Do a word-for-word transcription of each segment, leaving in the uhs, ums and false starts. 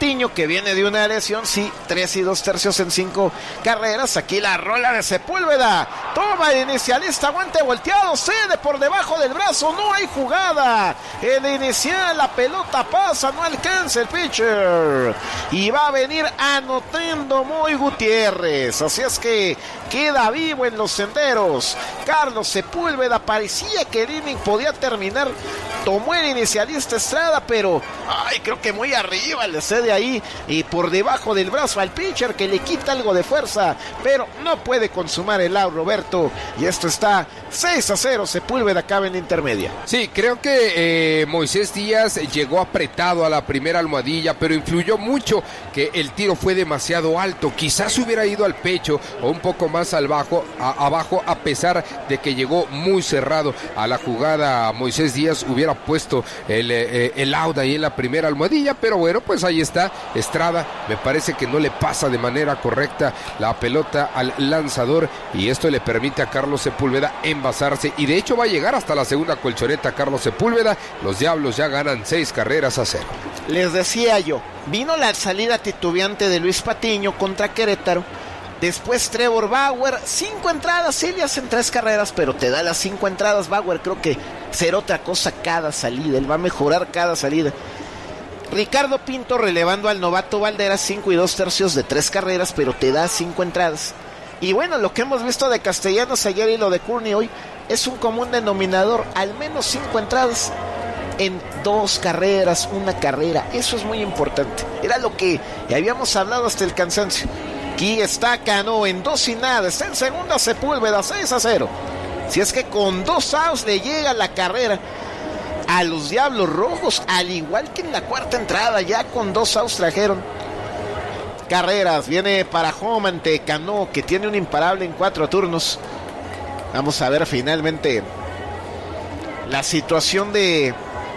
Patiño, que viene de una lesión, sí, tres y dos tercios en cinco carreras. Aquí la rola de Sepúlveda, toma el inicialista, guante volteado, cede por debajo del brazo, no hay jugada. El inicial, la pelota pasa, no alcanza el pitcher. Y va a venir anotando Moy Gutiérrez. Así es que queda vivo en los senderos Carlos Sepúlveda. Parecía que el inning podía terminar. Tomó el inicialista Estrada, pero ay, creo que muy arriba le cede ahí y por debajo del brazo al pitcher, que le quita algo de fuerza, pero no puede consumar el out, Roberto. Y esto está seis a cero. Sepúlveda acaba en la intermedia. Sí, creo que eh, Moisés Díaz llegó apretado a la primera almohadilla, pero influyó mucho que el tiro fue demasiado alto. Quizás hubiera ido al pecho o un poco más al bajo, a, abajo, a pesar de que llegó muy cerrado a la jugada. Moisés Díaz hubiera puesto el, eh, el out ahí en la primera almohadilla, pero bueno, pues ahí está Estrada. Me parece que no le pasa de manera correcta la pelota al lanzador y esto le permite a Carlos Sepúlveda envasarse, y de hecho va a llegar hasta la segunda colchoneta Carlos Sepúlveda. Los Diablos ya ganan seis carreras a cero. Les decía yo, vino la salida titubeante de Luis Patiño contra Querétaro. Después Trevor Bauer, cinco entradas, sí le hacen tres carreras, pero te da las cinco entradas. Bauer creo que será otra cosa cada salida, él va a mejorar cada salida. Ricardo Pinto relevando al novato Valderas, cinco y dos tercios de tres carreras, pero te da cinco entradas. Y bueno, lo que hemos visto de Castellanos ayer y lo de Courtney hoy es un común denominador, al menos cinco entradas en dos carreras, una carrera. Eso es muy importante, era lo que habíamos hablado hasta el cansancio. Aquí está Cano en dos y nada, está en segunda Sepúlveda, seis a cero. Si es que con dos outs le llega la carrera a los Diablos Rojos, al igual que en la cuarta entrada, ya con dos outs trajeron carreras. Viene para home ante Cano, que tiene un imparable en cuatro turnos. Vamos a ver finalmente la situación de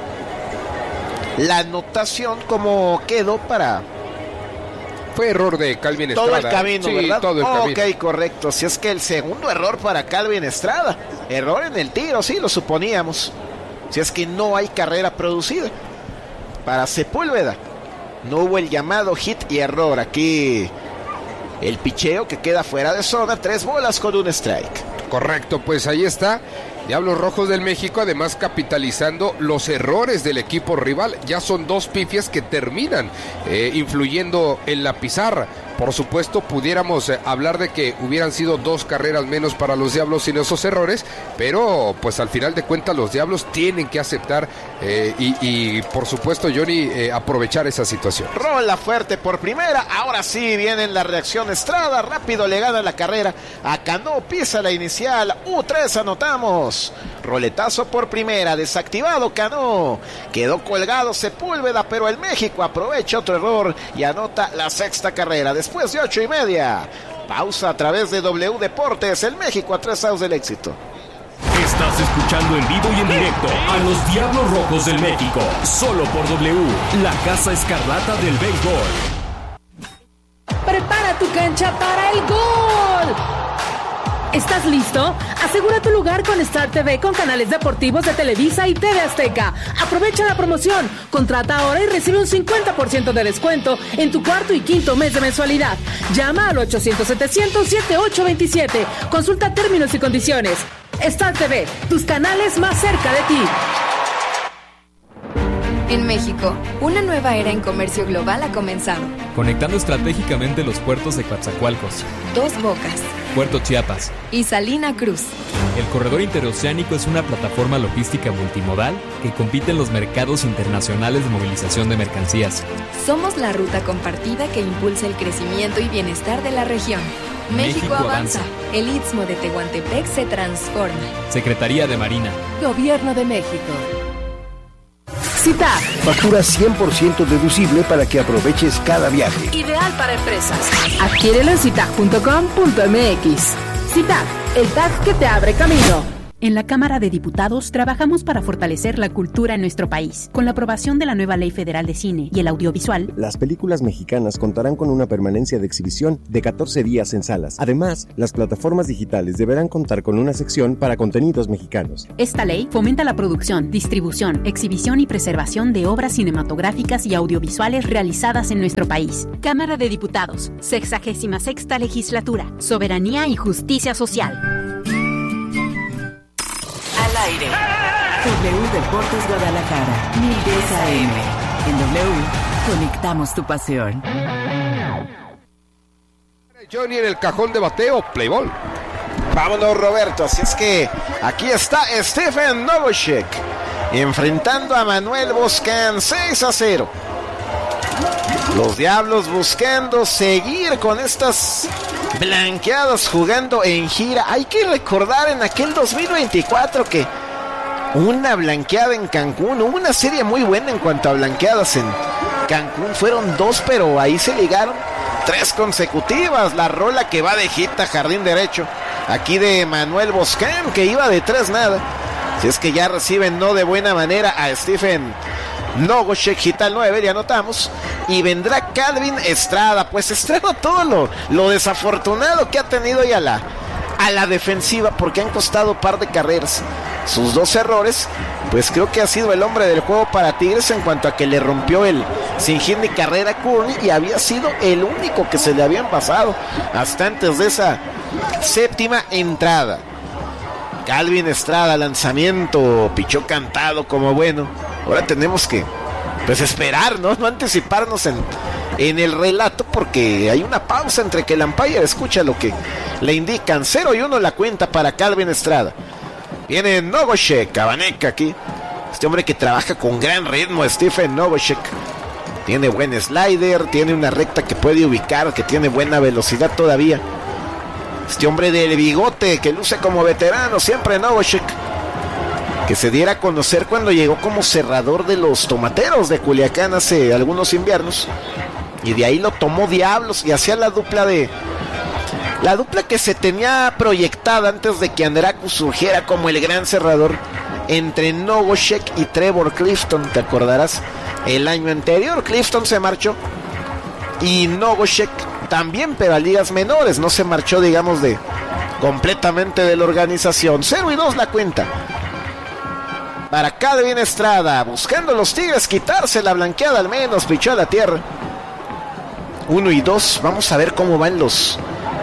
la anotación, como quedó para... Fue error de Calvin Estrada. Todo el camino, sí, ¿verdad? Todo el oh, camino. Ok, correcto. Si es que el segundo error para Calvin Estrada. Error en el tiro, sí, lo suponíamos. Si es que no hay carrera producida. Para Sepúlveda no hubo el llamado hit y error. Aquí el picheo que queda fuera de zona. Tres bolas con un strike. Correcto, pues ahí está. Diablos Rojos del México, además capitalizando los errores del equipo rival. Ya son dos pifias que terminan eh, influyendo en la pizarra. Por supuesto, pudiéramos eh, hablar de que hubieran sido dos carreras menos para los Diablos sin esos errores, pero pues al final de cuentas los Diablos tienen que aceptar eh, y, y por supuesto, Johnny, eh, aprovechar esa situación. Rola fuerte por primera, ahora sí viene la reacción Estrada, rápido le gana la carrera a Cano, pisa la inicial, U tres anotamos. Roletazo por primera, desactivado Cano, quedó colgado Sepúlveda, pero el México aprovecha otro error y anota la sexta carrera después de ocho y media. Pausa a través de W Deportes, el México a tres outs del éxito. Estás escuchando en vivo y en directo a los Diablos Rojos del México, solo por W, la Casa Escarlata del béisbol. Prepara tu cancha para el gol. ¿Estás listo? Asegura tu lugar con Star T V con canales deportivos de Televisa y T V Azteca. Aprovecha la promoción. Contrata ahora y recibe un cincuenta por ciento de descuento en tu cuarto y quinto mes de mensualidad. Llama al ochocientos setecientos setenta y ocho veintisiete. Consulta términos y condiciones. Star T V, tus canales más cerca de ti. En México, una nueva era en comercio global ha comenzado. Conectando estratégicamente los puertos de Coatzacoalcos, Dos Bocas, Puerto Chiapas y Salina Cruz. El corredor interoceánico es una plataforma logística multimodal que compite en los mercados internacionales de movilización de mercancías. Somos la ruta compartida que impulsa el crecimiento y bienestar de la región. México, México avanza. avanza. El Istmo de Tehuantepec se transforma. Secretaría de Marina. Gobierno de México. CITAC. Factura cien por ciento deducible para que aproveches cada viaje. Ideal para empresas. Adquiérelo en citac punto com punto m x. CITAC, el tag que te abre camino. En la Cámara de Diputados trabajamos para fortalecer la cultura en nuestro país. Con la aprobación de la nueva Ley Federal de Cine y el Audiovisual, las películas mexicanas contarán con una permanencia de exhibición de catorce días en salas. Además, las plataformas digitales deberán contar con una sección para contenidos mexicanos. Esta ley fomenta la producción, distribución, exhibición y preservación de obras cinematográficas y audiovisuales realizadas en nuestro país. Cámara de Diputados, sexagésima sexta Legislatura, Soberanía y Justicia Social. Al aire. W Deportes Guadalajara, mil diez A M. En W, conectamos tu pasión. Johnny en el cajón de bateo, play ball. Vámonos, Roberto, así es que aquí está Stephen Nogosek enfrentando a Manuel Boscan, seis a cero. Los Diablos buscando seguir con estas blanqueadas jugando en gira. Hay que recordar en aquel dos mil veinticuatro que una blanqueada en Cancún, hubo una serie muy buena en cuanto a blanqueadas en Cancún, fueron dos, pero ahí se ligaron tres consecutivas. La rola que va de hit a jardín derecho aquí de Manuel Boscan, que iba de tres nada. Si es que ya reciben no de buena manera a Stephen Nogosek, hit al nueve, le anotamos. Y vendrá Calvin Estrada. Pues Estrada, todo lo, lo desafortunado que ha tenido ya la, a la defensiva, porque han costado un par de carreras. Sus dos errores, pues creo que ha sido el hombre del juego para Tigres en cuanto a que le rompió el sin hit ni carrera a Courtney, y había sido el único que se le habían pasado hasta antes de esa séptima entrada. Calvin Estrada, lanzamiento, pichó cantado como bueno. Ahora tenemos que pues esperar, ¿no? No anticiparnos en, en el relato, porque hay una pausa entre que el umpire escucha lo que le indican. Cero y uno la cuenta para Calvin Estrada. Viene Nogosek, Cabaneca aquí. Este hombre que trabaja con gran ritmo, Stephen Nogosek. Tiene buen slider, tiene una recta que puede ubicar, que tiene buena velocidad todavía. Este hombre del bigote que luce como veterano siempre, Nogosek, que se diera a conocer cuando llegó como cerrador de los Tomateros de Culiacán hace algunos inviernos, y de ahí lo tomó Diablos y hacía la dupla de la dupla que se tenía proyectada antes de que Anderacu surgiera como el gran cerrador entre Nogosek y Trevor Clifton. Te acordarás, el año anterior Clifton se marchó y Nogosek también, pero a ligas menores, no se marchó, digamos, de completamente de la organización. Cero y dos la cuenta para Calvin Estrada, buscando los Tigres quitarse la blanqueada al menos, pichó a la tierra. Uno y dos, vamos a ver cómo van los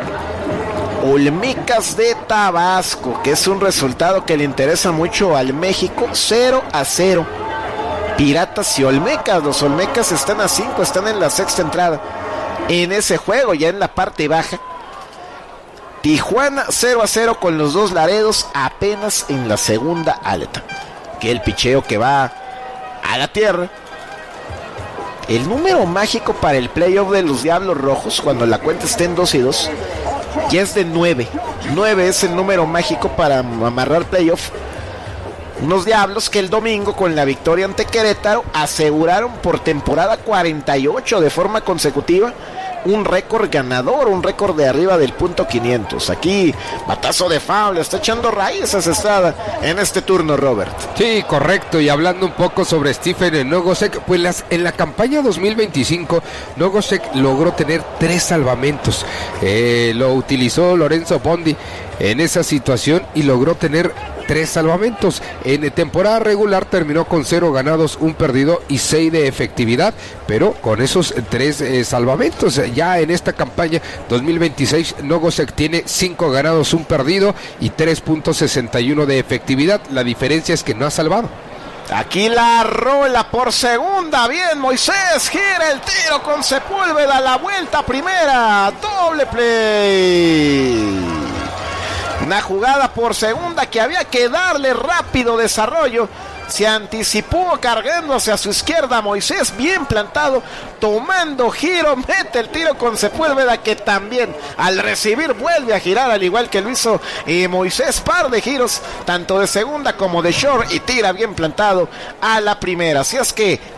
Olmecas de Tabasco, que es un resultado que le interesa mucho al México. Cero a cero, Piratas y Olmecas. Los Olmecas están a cinco, están en la sexta entrada en ese juego, ya en la parte baja. Tijuana cero a cero con los dos Laredos apenas en la segunda alta. Que el picheo que va a la tierra. El número mágico para el playoff de los Diablos Rojos, cuando la cuenta esté en dos y dos, ya es de nueve. nueve es el número mágico para amarrar playoff. Unos Diablos que el domingo, con la victoria ante Querétaro, aseguraron por temporada cuarenta y ocho de forma consecutiva un récord ganador, un récord de arriba del punto quinientos. Aquí, batazo de foul, está echando raíces Estrada en este turno, Robert. Sí, correcto, y hablando un poco sobre Stephen Nogosek, pues las, en la campaña dos mil veinticinco, Nogosek logró tener tres salvamentos. Eh, lo utilizó Lorenzo Bondi en esa situación y logró tener tres salvamentos. En temporada regular terminó con cero ganados, un perdido y seis de efectividad, pero con esos tres eh, salvamentos. Ya en esta campaña dos mil veintiséis, Nogosek tiene cinco ganados, un perdido y tres punto sesenta y uno de efectividad. La diferencia es que no ha salvado. Aquí la rola por segunda, bien Moisés, gira el tiro con Sepúlveda, la vuelta primera, doble play. Una jugada por segunda que había que darle rápido desarrollo. Se anticipó cargándose a su izquierda Moisés, bien plantado, tomando giro, mete el tiro con Sepúlveda, que también al recibir vuelve a girar, al igual que lo hizo eh, Moisés, par de giros, tanto de segunda como de short, y tira bien plantado a la primera. Así es que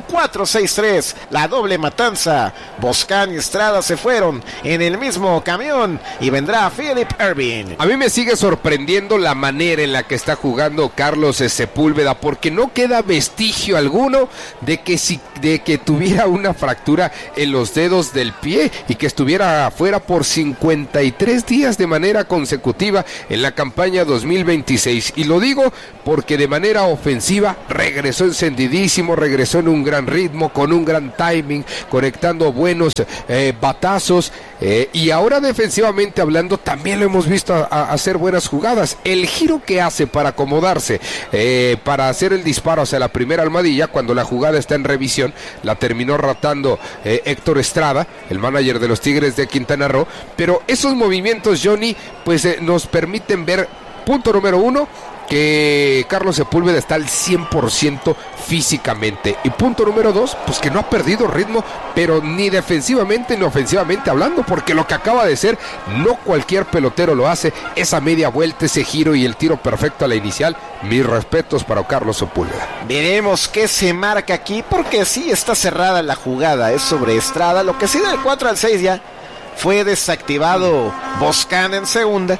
cuatro seis tres, la doble matanza. Boscan y Estrada se fueron en el mismo camión y vendrá Philip Ervin. A mí me sigue sorprendiendo la manera en la que está jugando Carlos Sepúlveda, porque no queda vestigio alguno de que si, de que tuviera una fractura en los dedos del pie y que estuviera afuera por cincuenta y tres días de manera consecutiva en la campaña dos mil veintiséis. Y lo digo porque de manera ofensiva regresó encendidísimo, regresó en un gran ritmo, con un gran timing, conectando buenos eh, batazos, eh, y ahora defensivamente hablando también lo hemos visto a, a hacer buenas jugadas. El giro que hace para acomodarse, eh, para hacer el disparo hacia la primera almohadilla cuando la jugada está en revisión, la terminó ratando eh, Héctor Estrada, el manager de los Tigres de Quintana Roo. Pero esos movimientos, Johnny, pues eh, nos permiten ver, punto número uno, que Carlos Sepúlveda está al cien por ciento físicamente, y punto número dos, pues que no ha perdido ritmo, pero ni defensivamente ni ofensivamente hablando, porque lo que acaba de ser, no cualquier pelotero lo hace, esa media vuelta, ese giro y el tiro perfecto a la inicial. Mis respetos para Carlos Sepúlveda. Veremos qué se marca aquí, porque sí está cerrada la jugada, es sobre Estrada. Lo que sí, del cuatro al seis ya fue desactivado Boscan en segunda,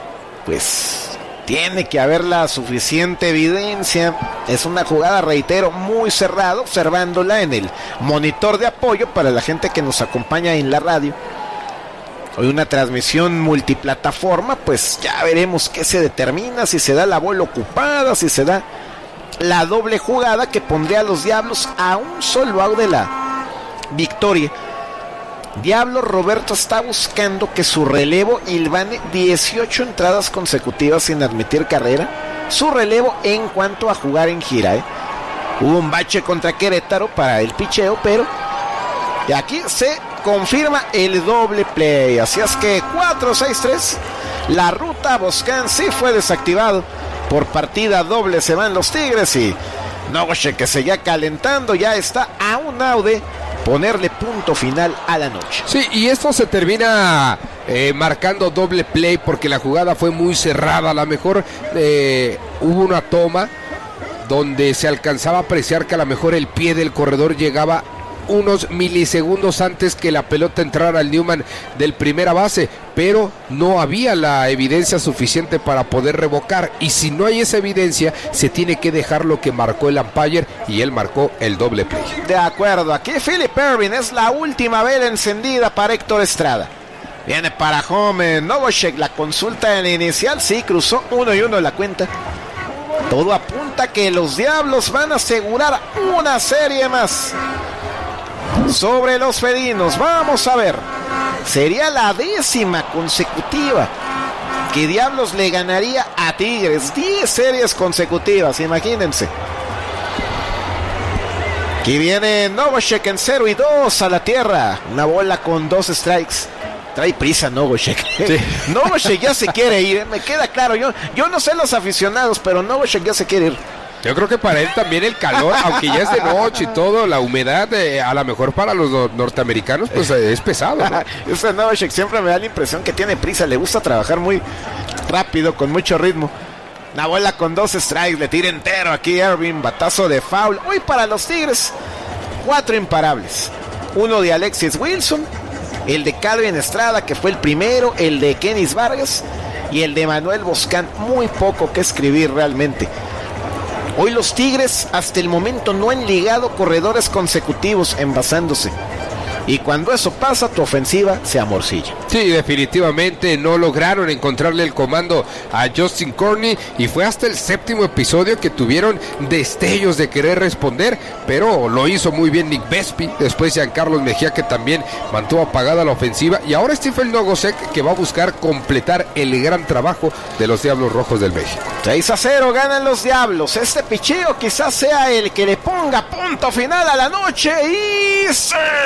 pues tiene que haber la suficiente evidencia. Es una jugada, reitero, muy cerrada, observándola en el monitor de apoyo para la gente que nos acompaña en la radio. Hoy una transmisión multiplataforma, pues ya veremos qué se determina, si se da la bola ocupada, si se da la doble jugada que pondría a los Diablos a un solo out de la victoria. Diablo Roberto está buscando que su relevo hilvane dieciocho entradas consecutivas sin admitir carrera. Su relevo en cuanto a jugar en gira, ¿eh? Hubo un bache contra Querétaro para el picheo, pero de aquí se confirma el doble play. Así es que cuatro seis tres, la ruta Boscan sí fue desactivado. Por partida doble se van los Tigres y Noche, que seguía calentando, ya está a un out de ponerle punto final a la noche. Sí, y esto se termina eh, marcando doble play porque la jugada fue muy cerrada. A lo mejor eh, hubo una toma donde se alcanzaba a apreciar que a lo mejor el pie del corredor llegaba unos milisegundos antes que la pelota entrara al Newman del primera base, pero no había la evidencia suficiente para poder revocar, y si no hay esa evidencia se tiene que dejar lo que marcó el umpire, y él marcó el doble play. De acuerdo, aquí Philip Ervin, es la última vela encendida para Héctor Estrada. Viene para home Novosek, la consulta en la inicial, sí, cruzó uno y uno la cuenta. Todo apunta que los Diablos van a asegurar una serie más sobre los felinos. Vamos a ver, sería la décima consecutiva que Diablos le ganaría a Tigres. diez series consecutivas, imagínense. Aquí viene Novosek en cero y dos a la tierra. Una bola con dos strikes. Trae prisa Novosek. Sí. Novosek ya se quiere ir, me queda claro. Yo, yo no sé los aficionados, pero Novosek ya se quiere ir. Yo creo que para él también el calor, aunque ya es de noche y todo, la humedad, eh, a lo mejor para los no- norteamericanos, pues eh, es pesado, ¿no? Ese Novosek siempre me da la impresión que tiene prisa, le gusta trabajar muy rápido, con mucho ritmo. Una bola con dos strikes, le tira entero aquí Ervin, batazo de foul. Hoy para los Tigres, cuatro imparables. Uno de Alexis Wilson, el de Calvin Estrada, que fue el primero, el de Kenis Vargas y el de Manuel Boscan. Muy poco que escribir realmente. Hoy los Tigres hasta el momento no han ligado corredores consecutivos envasándose. Y cuando eso pasa, tu ofensiva se amorcilla. Sí, definitivamente no lograron encontrarle el comando a Justin Corney, y fue hasta el séptimo episodio que tuvieron destellos de querer responder, pero lo hizo muy bien Nick Vespi, después Giancarlo Mejía, que también mantuvo apagada la ofensiva, y ahora Stephen Nogosek, que va a buscar completar el gran trabajo de los Diablos Rojos del México. seis a cero ganan los Diablos. Este picheo quizás sea el que le ponga punto final a la noche, y se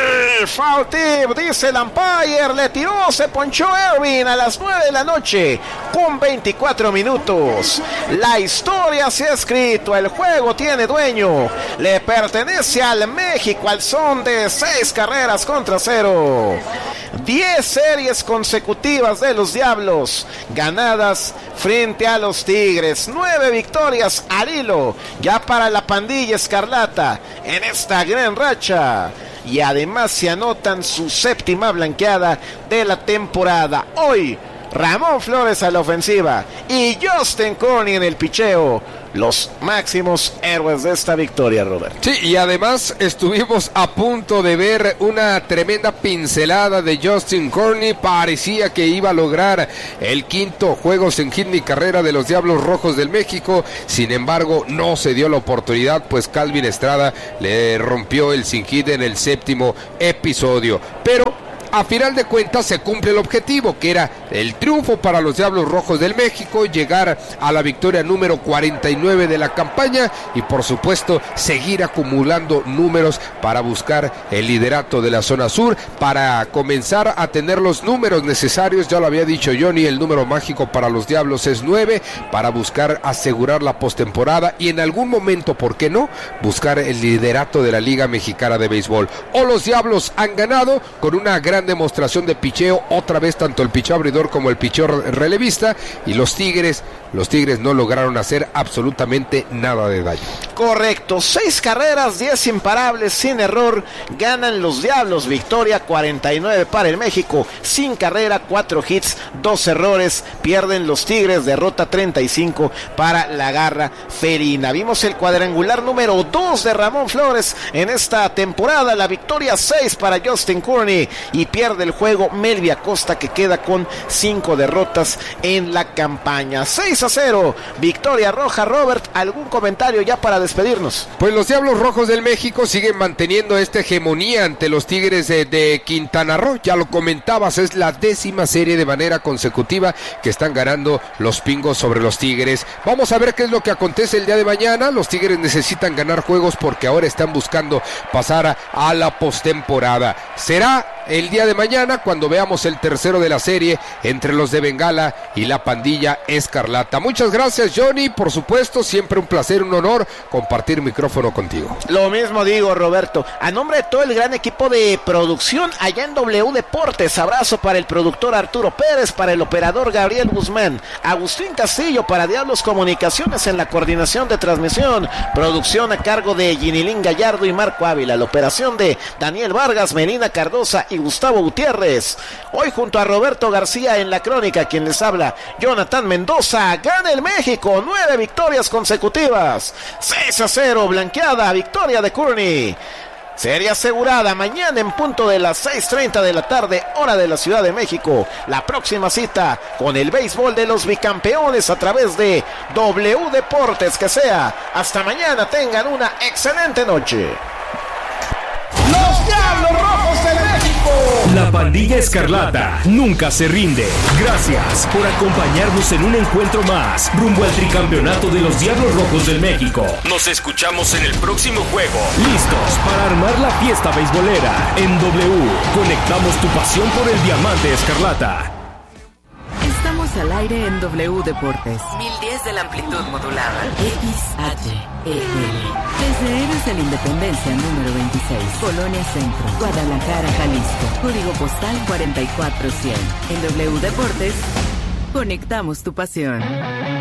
foul tip, dice el umpire, le tiró, se ponchó Ervin a las nueve de la noche con veinticuatro minutos. La historia se ha escrito, el juego tiene dueño, le pertenece al México al son de seis carreras contra cero. diez series consecutivas de los Diablos ganadas frente a los Tigres, nueve victorias al hilo ya para la pandilla escarlata en esta gran racha, y además se anotan su séptima blanqueada de la temporada. Hoy Ramón Flores a la ofensiva y Justin Corney en el picheo, los máximos héroes de esta victoria, Robert. Sí, y además estuvimos a punto de ver una tremenda pincelada de Justin Corney. Parecía que iba a lograr el quinto juego sin hit ni carrera de los Diablos Rojos del México. Sin embargo, no se dio la oportunidad, pues Calvin Estrada le rompió el sin hit en el séptimo episodio. Pero a final de cuentas se cumple el objetivo, que era el triunfo para los Diablos Rojos del México, llegar a la victoria número cuarenta y nueve de la campaña y por supuesto seguir acumulando números para buscar el liderato de la zona sur, para comenzar a tener los números necesarios. Ya lo había dicho Johnny, el número mágico para los Diablos es nueve, para buscar asegurar la postemporada y en algún momento, ¿por qué no?, buscar el liderato de la Liga Mexicana de Béisbol. O los Diablos han ganado con una gran demostración de picheo, otra vez tanto el picheo abridor como el picheo relevista, y los Tigres, los Tigres no lograron hacer absolutamente nada de daño. Correcto, seis carreras, diez imparables, sin error, ganan los Diablos, victoria cuarenta y nueve para el México, sin carrera, cuatro hits, dos errores, pierden los Tigres, derrota treinta y cinco para la garra felina. Vimos el cuadrangular número dos de Ramón Flores en esta temporada, la victoria seis para Justin Corney, y pierde el juego Melvia Costa, que queda con cinco derrotas en la campaña. Seis a cero, victoria roja. Robert, ¿algún comentario ya para despedirnos? Pues los Diablos Rojos del México siguen manteniendo esta hegemonía ante los Tigres de, de Quintana Roo. Ya lo comentabas, es la décima serie de manera consecutiva que están ganando los Pingos sobre los Tigres. Vamos a ver qué es lo que acontece el día de mañana. Los Tigres necesitan ganar juegos porque ahora están buscando pasar a, a la postemporada. Será el día de mañana cuando veamos el tercero de la serie entre los de Bengala y la pandilla escarlata. Muchas gracias, Johnny, por supuesto, siempre un placer, un honor compartir micrófono contigo. Lo mismo digo, Roberto, a nombre de todo el gran equipo de producción allá en W Deportes. Abrazo para el productor Arturo Pérez, para el operador Gabriel Guzmán, Agustín Castillo para Diablos Comunicaciones en la coordinación de transmisión, producción a cargo de Ginilín Gallardo y Marco Ávila, la operación de Daniel Vargas, Melina Cardosa y Gustavo Gutiérrez. Hoy junto a Roberto García en la crónica, quien les habla, Jonathan Mendoza. Gana el México, nueve victorias consecutivas, seis a cero, blanqueada, victoria de Corney. Serie asegurada mañana en punto de las seis treinta de la tarde, hora de la Ciudad de México. La próxima cita con el béisbol de los bicampeones a través de W Deportes. Que sea hasta mañana, tengan una excelente noche. Los Diablos Rojos de México. La pandilla escarlata nunca se rinde. Gracias por acompañarnos en un encuentro más rumbo al tricampeonato de los Diablos Rojos del México. Nos escuchamos en el próximo juego. Listos para armar la fiesta beisbolera. En W, conectamos tu pasión por el diamante escarlata. Estamos al aire en W Deportes. mil diez de la amplitud modulada. X H E L. Desde Héroes de la Independencia número veintiséis, Colonia Centro, Guadalajara, Jalisco. Código postal cuarenta y cuatro cien. En W Deportes, conectamos tu pasión.